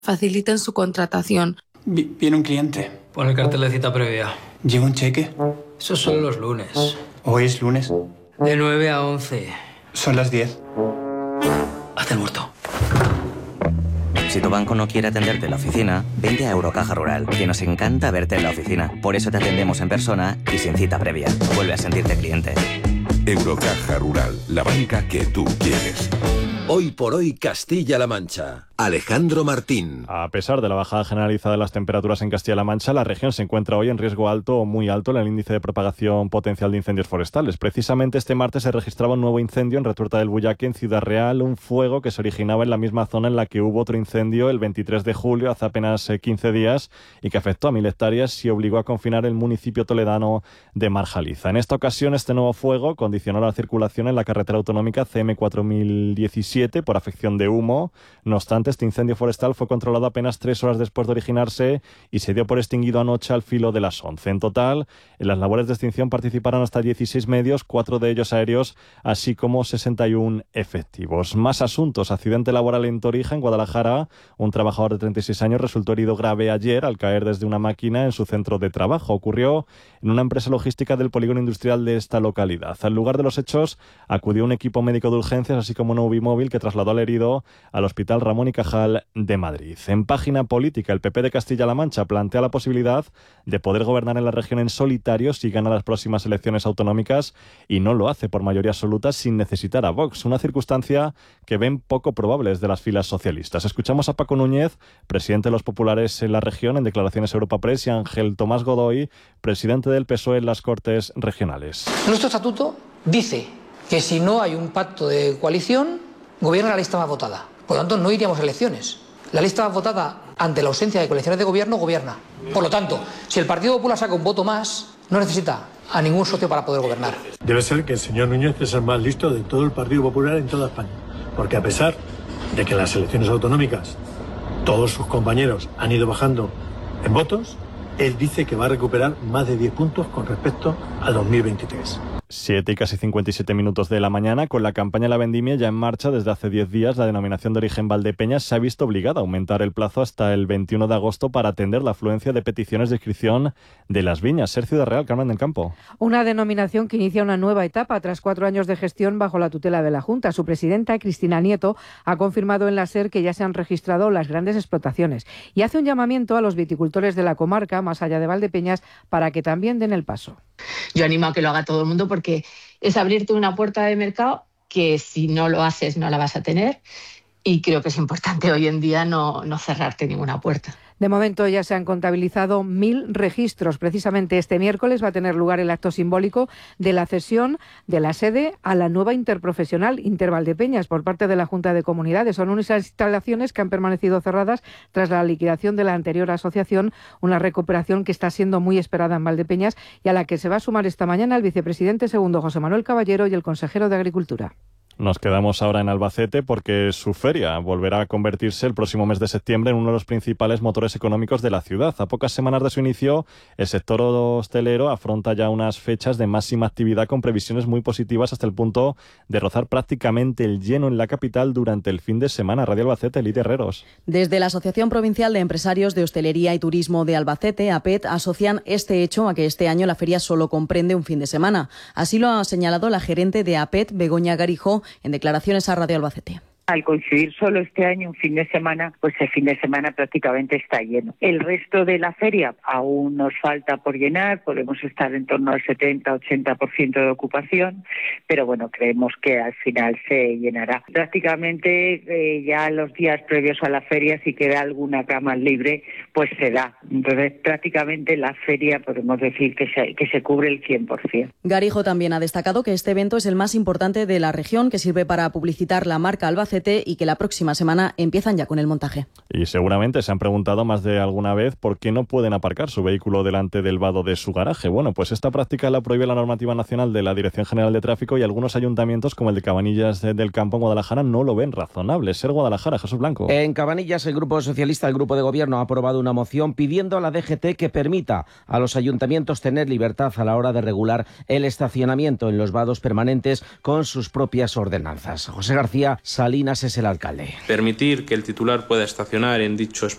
faciliten su contratación. Viene un cliente. Pon el cartel de cita previa. ¿Lleva un cheque? Eso son los lunes. ¿Hoy es lunes? De 9 a 11. Son las 10. Haz el muerto. Si tu banco no quiere atenderte en la oficina, vente a Eurocaja Rural, que nos encanta verte en la oficina. Por eso te atendemos en persona y sin cita previa. Vuelve a sentirte cliente. Eurocaja Rural, la banca que tú quieres. Hoy por hoy Castilla-La Mancha. Alejandro Martín. A pesar de la bajada generalizada de las temperaturas en Castilla-La Mancha, la región se encuentra hoy en riesgo alto o muy alto en el índice de propagación potencial de incendios forestales. Precisamente este martes se registraba un nuevo incendio en Retuerta del Buyaque, en Ciudad Real, un fuego que se originaba en la misma zona en la que hubo otro incendio el 23 de julio, hace apenas 15 días, y que afectó a 1.000 hectáreas y obligó a confinar el municipio toledano de Marjaliza. En esta ocasión, este nuevo fuego condicionó la circulación en la carretera autonómica CM 4017 por afección de humo. No obstante, este incendio forestal fue controlado apenas 3 horas después de originarse y se dio por extinguido anoche al filo de las 11. En total, en las labores de extinción participaron hasta 16 medios, 4 de ellos aéreos, así como 61 efectivos. Más asuntos. Accidente laboral en Torija, en Guadalajara. Un trabajador de 36 años resultó herido grave ayer al caer desde una máquina en su centro de trabajo. Ocurrió en una empresa logística del polígono industrial de esta localidad. Al lugar de los hechos acudió un equipo médico de urgencias, así como un UBI-móvil que trasladó al herido al Hospital Ramón y Cajal de Madrid. En página política, el PP de Castilla-La Mancha plantea la posibilidad de poder gobernar en la región en solitario si gana las próximas elecciones autonómicas, y no lo hace por mayoría absoluta sin necesitar a Vox, una circunstancia que ven poco probable desde las filas socialistas. Escuchamos a Paco Núñez, presidente de los populares en la región, en declaraciones a Europa Press, y a Ángel Tomás Godoy, presidente del PSOE en las Cortes Regionales. Nuestro estatuto dice que si no hay un pacto de coalición, gobierna la lista más votada. Por lo tanto, no iríamos a elecciones. La lista más votada, ante la ausencia de coaliciones de gobierno, gobierna. Por lo tanto, si el Partido Popular saca un voto más, no necesita a ningún socio para poder gobernar. Debe ser que el señor Núñez es el más listo de todo el Partido Popular en toda España. Porque a pesar de que en las elecciones autonómicas todos sus compañeros han ido bajando en votos, él dice que va a recuperar más de 10 puntos con respecto al 2023. 7 y casi 57 minutos de la mañana. Con la campaña La Vendimia ya en marcha desde hace 10 días, la denominación de origen Valdepeñas se ha visto obligada a aumentar el plazo hasta el 21 de agosto para atender la afluencia de peticiones de inscripción de las viñas. Ser Ciudad Real, Carmen del Campo. Una denominación que inicia una nueva etapa tras 4 años de gestión bajo la tutela de la Junta. Su presidenta, Cristina Nieto, ha confirmado en la SER que ya se han registrado las grandes explotaciones y hace un llamamiento a los viticultores de la comarca, más allá de Valdepeñas, para que también den el paso. Yo animo a que lo haga todo el mundo porque es abrirte una puerta de mercado que si no lo haces no la vas a tener, y creo que es importante hoy en día no cerrarte ninguna puerta. De momento ya se han contabilizado 1.000 registros. Precisamente este miércoles va a tener lugar el acto simbólico de la cesión de la sede a la nueva interprofesional Intervaldepeñas por parte de la Junta de Comunidades. Son unas instalaciones que han permanecido cerradas tras la liquidación de la anterior asociación, una recuperación que está siendo muy esperada en Valdepeñas y a la que se va a sumar esta mañana el vicepresidente segundo José Manuel Caballero y el consejero de Agricultura. Nos quedamos ahora en Albacete porque su feria volverá a convertirse el próximo mes de septiembre en uno de los principales motores económicos de la ciudad. A pocas semanas de su inicio, el sector hostelero afronta ya unas fechas de máxima actividad con previsiones muy positivas hasta el punto de rozar prácticamente el lleno en la capital durante el fin de semana. Radio Albacete, Lidia Herreros. Desde la Asociación Provincial de Empresarios de Hostelería y Turismo de Albacete, APET, asocian este hecho a que este año la feria solo comprende un fin de semana. Así lo ha señalado la gerente de APET, Begoña Garijo, en declaraciones a Radio Albacete. Al coincidir solo este año un fin de semana, pues el fin de semana prácticamente está lleno. El resto de la feria aún nos falta por llenar, podemos estar en torno al 70-80% de ocupación, pero bueno, creemos que al final se llenará. Prácticamente ya los días previos a la feria, si queda alguna cama libre, pues se da. Entonces prácticamente la feria podemos decir que se cubre el 100%. Garijo también ha destacado que este evento es el más importante de la región, que sirve para publicitar la marca Albacete y que la próxima semana empiezan ya con el montaje. Y seguramente se han preguntado más de alguna vez por qué no pueden aparcar su vehículo delante del vado de su garaje. Bueno, pues esta práctica la prohíbe la normativa nacional de la Dirección General de Tráfico y algunos ayuntamientos, como el de Cabanillas del Campo en Guadalajara, no lo ven razonable. Ser Guadalajara, Jesús Blanco. En Cabanillas, el Grupo Socialista, el Grupo de Gobierno, ha aprobado una moción pidiendo a la DGT que permita a los ayuntamientos tener libertad a la hora de regular el estacionamiento en los vados permanentes con sus propias ordenanzas. José García salía Salinas es el alcalde. Permitir que el titular pueda estacionar en dichos